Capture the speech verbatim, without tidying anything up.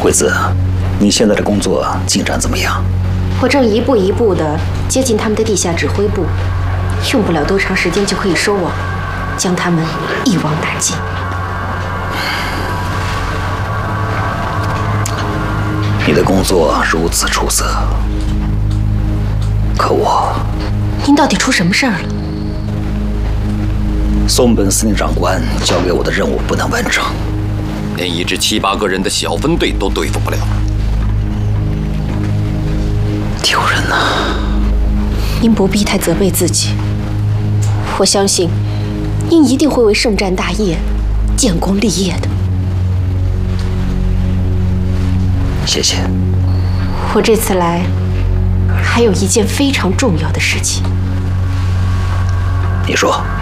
惠子，你现在的工作进展怎么样？ 我正一步一步地接近他们的地下指挥部，用不了多长时间就可以收网，将他们一网打尽。 你的工作如此出色，可我…… 您到底出什么事儿了？ 松本司令长官交给我的任务不能完成， 连一支七八个人的小分队都对付不了， 丢人呐！ 您不必太责备自己，我相信您一定会为圣战大业建功立业的。 谢谢。 我这次来还有一件非常重要的事情。 你说。